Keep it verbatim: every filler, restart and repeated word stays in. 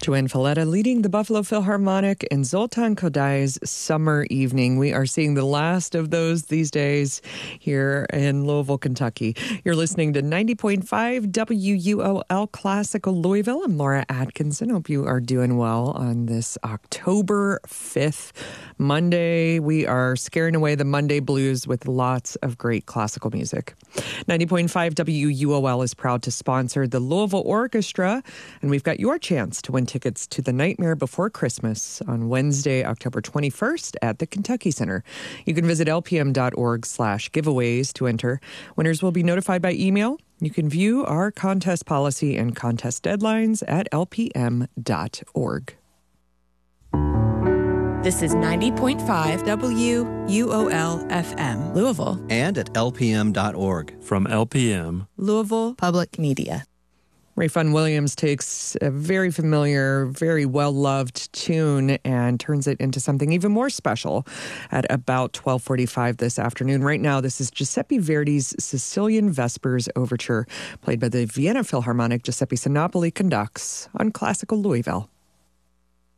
Joanne Falletta leading the Buffalo Philharmonic in Zoltan Kodai's Summer Evening. We are seeing the last of those these days here in Louisville, Kentucky. You're listening to ninety point five W U O L Classical Louisville. I'm Laura Atkinson. Hope you are doing well on this October fifth, Monday. We are scaring away the Monday blues with lots of great classical music. ninety point five W U O L is proud to sponsor the Louisville Orchestra, and we've got your chance to win tickets to The Nightmare Before Christmas on Wednesday, October twenty-first at the Kentucky Center. You can visit lpm.org slash giveaways to enter. Winners will be notified by email. You can view our contest policy and contest deadlines at l p m dot org. This is ninety point five W U O L F M, Louisville. And at l p m dot org. From L P M, Louisville Public Media. Rayfun Williams takes a very familiar, very well-loved tune and turns it into something even more special at about twelve forty-five this afternoon. Right now, this is Giuseppe Verdi's Sicilian Vespers Overture, played by the Vienna Philharmonic. Giuseppe Sinopoli conducts on Classical Louisville.